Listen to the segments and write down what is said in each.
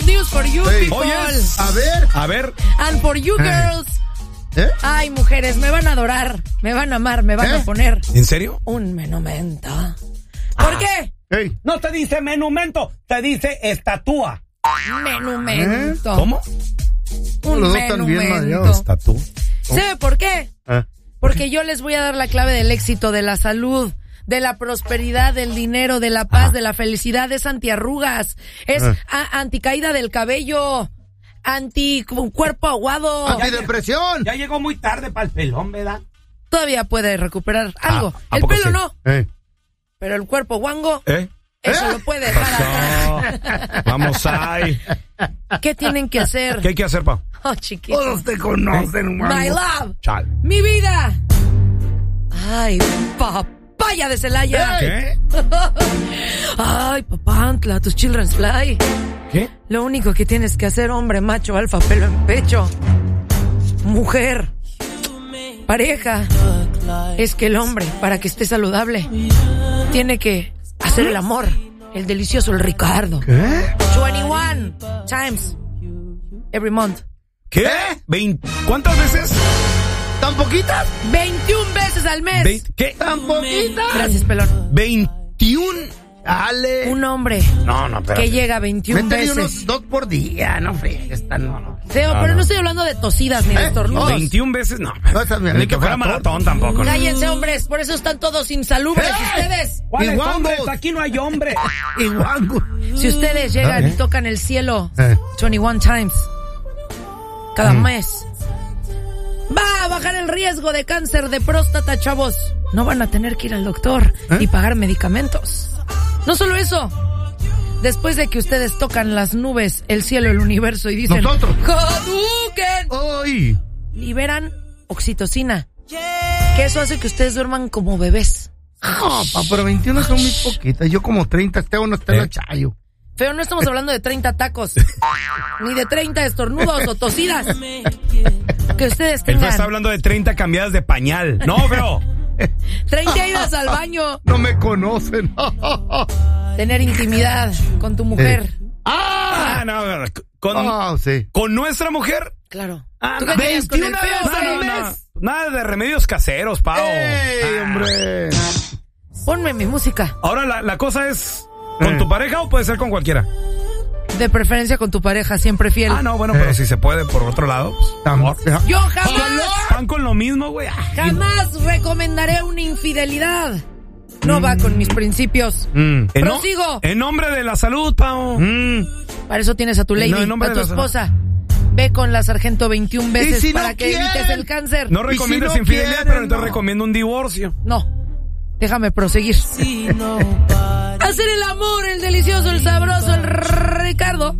good news for you, people. Oh, yes. A ver. And for you, girls. Ay, mujeres, me van a adorar, me van a amar, me van a poner. ¿En serio? Un menumento. ¿Por qué? Hey. No te dice menumento, te dice estatua. Menumento. ¿Cómo? Un menumento. Estatua. ¿Sabe por qué? Porque yo les voy a dar la clave del éxito, de la salud, de la prosperidad, del dinero, de la paz, de la felicidad. Es antiarrugas, es anticaída del cabello, anti-cuerpo aguado. Antidepresión. Ya llegó muy tarde para el pelón, ¿verdad? Todavía puede recuperar algo. El pelo no. Pero el cuerpo guango, eso lo puede dejar atrás. Vamos ahí. ¿Qué tienen que hacer? ¿Qué hay que hacer, Pau? Oh, chiquito. Todos te conocen, guango. My love. Chal. Mi vida. Ay, papaya de Celaya. ¿Qué? Ay, papantla, tus children's fly. ¿Qué? Lo único que tienes que hacer, hombre, macho, alfa, pelo en pecho, mujer, pareja, es que el hombre, para que esté saludable, tiene que hacer el amor, el delicioso, el Ricardo. ¿Qué? 21 times every month. ¿Qué? ¿Cuántas veces? ¿Tan poquitas? 21 veces al mes. ¿Qué? ¿Tan poquitas? Gracias, pelón. 21. Dale. Un hombre que llega 21 veces. unos 2 por día, no fregues, no. Feo, pero no estoy hablando de tosidas ni de estornudos. 21 veces, no. Ni que fuera maratón tampoco. Cállense, hombres, por eso están todos insalubres ustedes. ¿Cuáles hombres? Aquí no hay hombre. Y si ustedes llegan y tocan el cielo 21 times cada mes, va a bajar el riesgo de cáncer de próstata, chavos. No van a tener que ir al doctor y pagar medicamentos. No solo eso, después de que ustedes tocan las nubes, el cielo, el universo y dicen ¡nosotros! ¡Hadouken! ¡Ay! Liberan oxitocina, que eso hace que ustedes duerman como bebés. Pero 21 son muy poquitas. Yo como 30, uno está en la chayo. Feo, no estamos hablando de 30 tacos, ni de 30 estornudos o tosidas. Que ustedes tengan. Él está hablando de 30 cambiadas de pañal. No, bro. 30 idas al baño. No me conocen. Tener intimidad con tu mujer. ¿Con nuestra mujer? Claro. 21 veces al mes. Nada de remedios caseros, Pau. Hombre. Ponme mi música. Ahora la cosa es, ¿con tu pareja o puede ser con cualquiera? De preferencia con tu pareja, siempre fiel. No, bueno, pero si se puede por otro lado, pues, yo jamás. Van con lo mismo, güey. Jamás recomendaré una infidelidad. No va con mis principios. Prosigo. En nombre de la salud, Pau. Para eso tienes a tu lady, a tu esposa. Ve con la sargento 21 veces para que evites el cáncer. No recomiendas infidelidad, pero te recomiendo un divorcio. No. Déjame proseguir. Hacer el amor, el delicioso, el sabroso, el Ricardo.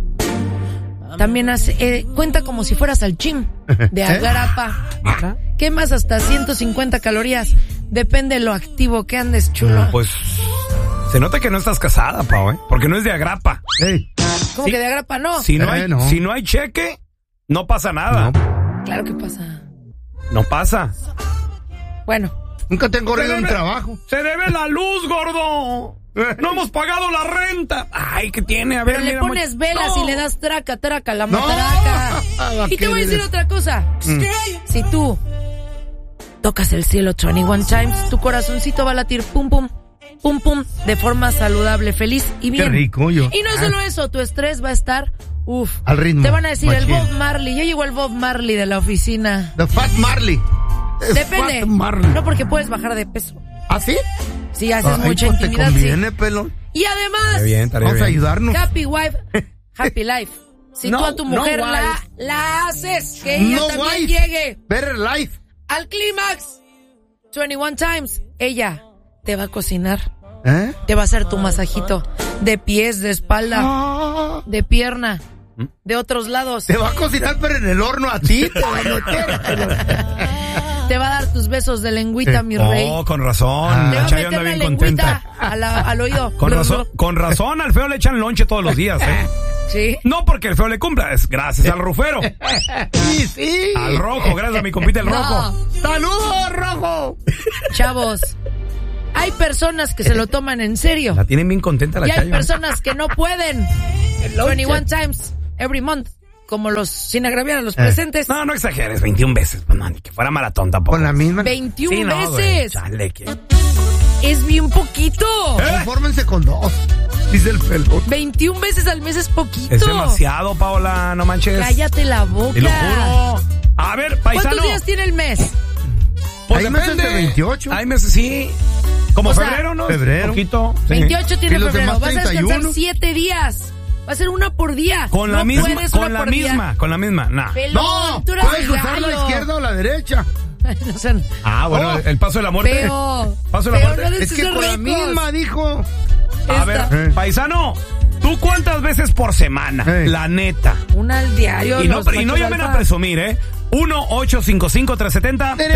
También cuenta como si fueras al gym de agrapa. Quemas hasta 150 calorías. Depende de lo activo que andes, chulo. Pues se nota que no estás casada, Pau, porque no es de agrapa. ¿Cómo que de agrapa no? Si no hay cheque, no pasa nada. No. Claro que pasa. No pasa. Bueno. Nunca tengo hora en trabajo. Se debe la luz, gordo. No hemos pagado la renta. Ay, ¿qué tiene? A ver, pero le pones velas y le das traca, la mataraca. Y te voy a decir otra cosa. Si tú tocas el cielo 21 times, tu corazoncito va a latir pum, pum, pum, pum, de forma saludable, feliz y bien. Qué rico, yo. Y no solo eso, tu estrés va a estar, al ritmo. Te van a decir el Bob Marley. Ya llegó el Bob Marley de la oficina. The Fat Marley. Depende. No, porque puedes bajar de peso. ¿Ah, sí? Sí, haces mucha intimidad. Te conviene, pelón. Y además, vamos a ayudarnos. Happy wife, happy life. Si tú a tu mujer la haces, que ella también llegue. Better life. Al clímax. 21 times. Ella te va a cocinar. Te va a hacer tu masajito de pies, de espalda, de pierna, de otros lados. Te va a cocinar, pero en el horno a ti te va a meter. Te va a dar tus besos de lengüita, mi rey. Oh, con razón. Te va a meter la lengüita al oído. Con razón, al feo le echan lonche todos los días, Sí. No porque el feo le cumpla, es gracias al rufero. Sí. Al rojo, gracias a mi compita el rojo. ¡Saludos, rojo! Chavos, Hay personas que se lo toman en serio. La tienen bien contenta la Y hay Chayo. personas que no pueden. 21 times every month. Como los, sin agraviar a los presentes. No, no exageres, 21 veces. Pues no, ni que fuera maratón tampoco. Con la misma. 21 Sí, no, güey, veces. chale, que... Es bien poquito. Confórmense con 2. Dice el pelón. 21 veces al mes es poquito. Es demasiado, Paola, no manches. Cállate la boca. Te lo juro. A ver, paisano. ¿Cuántos días tiene el mes? Pues Hay meses depende. de 28. Hay meses, sí. Como O sea, febrero, ¿no? febrero. Poquito. Sí. 28 tiene Y los febrero. demás Vas a descansar 31. 7 días. Va a ser una por día. Con la No misma, puedes con una la por día. misma, con la misma. Nah. Pelón, No, tú eres puedes usar la gallo. izquierda o la derecha. O sea, Ah, bueno, Oh. el paso de la muerte. Feo. Paso de la Feo, muerte. no des Es que esos con la récords. misma dijo. A Esta. ver, paisano, ¿tú cuántas veces por semana? La neta. Una al diario. Y no los llamen machos a alfa. presumir, ¿eh? 1-855-370